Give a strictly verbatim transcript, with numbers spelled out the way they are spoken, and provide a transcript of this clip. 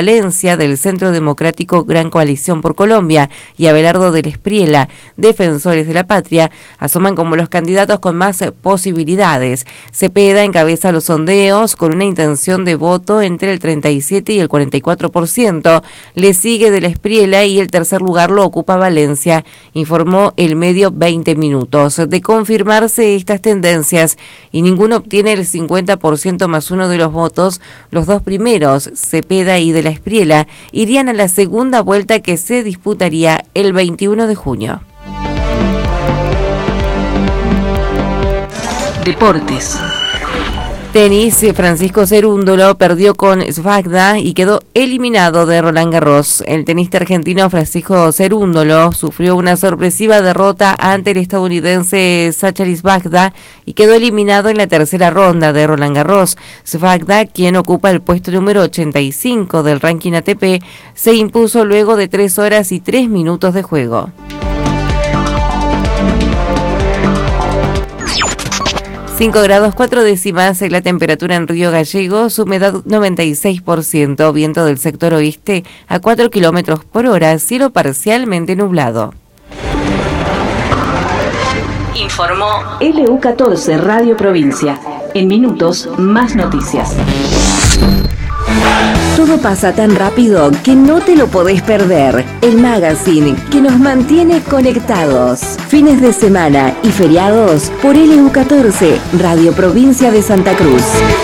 Valencia del Centro Democrático Gran Coalición por Colombia y Abelardo del Espriella, Defensores de la Patria, asoman como los candidatos con más posibilidades. Cepeda encabeza los sondeos con una intención de voto entre el treinta y siete y el cuarenta y cuatro por ciento. Le sigue del Espriella y el tercer lugar lo ocupa Valencia, informó el medio veinte minutos. De confirmarse estas tendencias y ninguno obtiene el cincuenta por ciento más uno de los votos, los dos primeros, Cepeda y de la Espriella, irían a la segunda vuelta que se disputaría el veintiuno de junio. Deportes. Tenis, Francisco Cerúndolo perdió con Svajda y quedó eliminado de Roland Garros. El tenista argentino Francisco Cerúndolo sufrió una sorpresiva derrota ante el estadounidense Zachary Svajda y quedó eliminado en la tercera ronda de Roland Garros. Svajda, quien ocupa el puesto número ochenta y cinco del ranking A T P, se impuso luego de tres horas y tres minutos de juego. cinco grados cuatro décimas la temperatura en Río Gallegos, humedad noventa y seis por ciento, viento del sector oeste a cuatro kilómetros por hora, cielo parcialmente nublado. Informó L U catorce Radio Provincia. En minutos, más noticias. Todo pasa tan rápido que no te lo podés perder. El magazine que nos mantiene conectados. Fines de semana y feriados por L U catorce, Radio Provincia de Santa Cruz.